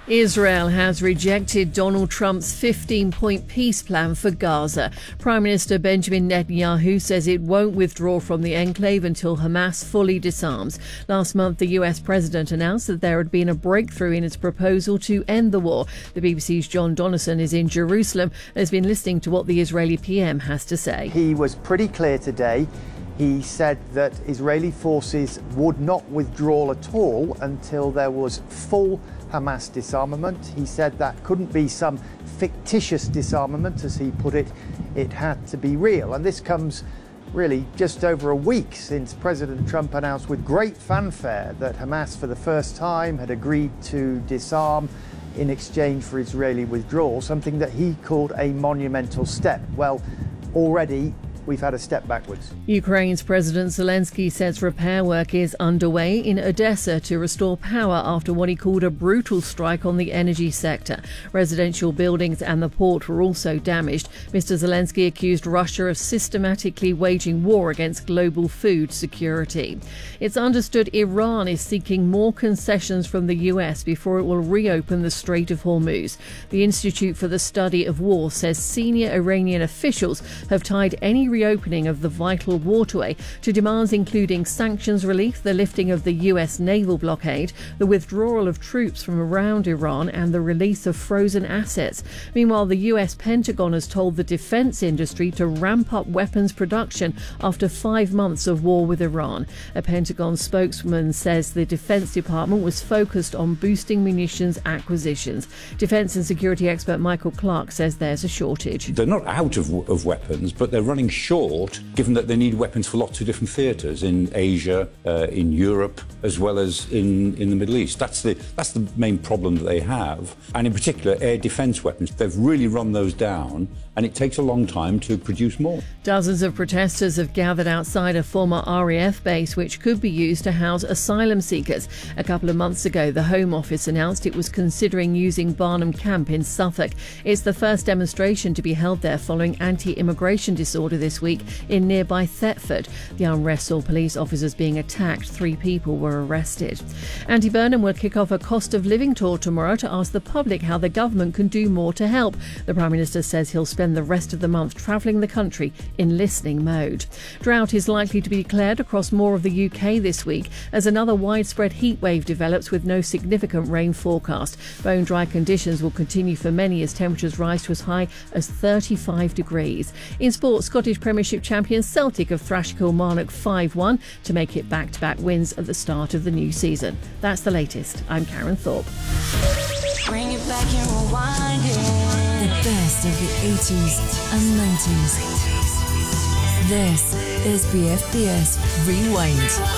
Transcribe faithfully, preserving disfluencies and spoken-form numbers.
Israel has rejected Donald Trump's fifteen-point peace plan for Gaza. Prime Minister Benjamin Netanyahu says it won't withdraw from the enclave until Hamas fully disarms. Last month, the U S president announced that there had been a breakthrough in its proposal to end the war. The B B C's John Donnison is in Jerusalem and has been listening to what the Israeli P M has to say. He was pretty clear today. He said that Israeli forces would not withdraw at all until there was full Hamas disarmament. He said that couldn't be some fictitious disarmament, as he put it. It had to be real. And this comes really just over a week since President Trump announced with great fanfare that Hamas for the first time had agreed to disarm in exchange for Israeli withdrawal, something that he called a monumental step. Well, already we've had a step backwards. Ukraine's President Zelensky says repair work is underway in Odessa to restore power after what he called a brutal strike on the energy sector. Residential buildings and the port were also damaged. Mister Zelensky accused Russia of systematically waging war against global food security. It's understood Iran is seeking more concessions from the U S before it will reopen the Strait of Hormuz. The Institute for the Study of War says senior Iranian officials have tied any reopening of the vital waterway to demands including sanctions relief, the lifting of the U S naval blockade, the withdrawal of troops from around Iran and the release of frozen assets. Meanwhile, the U S Pentagon has told the defense industry to ramp up weapons production after five months of war with Iran. A Pentagon spokesman says the Defense Department was focused on boosting munitions acquisitions. Defense and security expert Michael Clark says there's a shortage. They're not out of, of weapons, but they're running short, given that they need weapons for lots of different theatres in Asia, uh, in Europe, as well as in, in the Middle East. That's the that's the main problem that they have. And in particular, air defence weapons. They've really run those down, and it takes a long time to produce more. Dozens of protesters have gathered outside a former R A F base which could be used to house asylum seekers. A couple of months ago, the Home Office announced it was considering using Barnham Camp in Suffolk. It's the first demonstration to be held there following anti-immigration disorder this week in nearby Thetford. The unrest saw police officers being attacked. Three people were arrested. Andy Burnham will kick off a cost of living tour tomorrow to ask the public how the government can do more to help. The Prime Minister says he'll spend the rest of the month travelling the country in listening mode. Drought is likely to be declared across more of the U K this week as another widespread heatwave develops with no significant rain forecast. Bone dry conditions will continue for many as temperatures rise to as high as thirty-five degrees. In sport, Scottish Premiership champions Celtic have thrashed Kilmarnock five one to make it back-to-back wins at the start of the new season. That's the latest. I'm Karen Thorpe. Bring it back and rewind it. The best of the eighties and nineties. This is B F B S Rewind.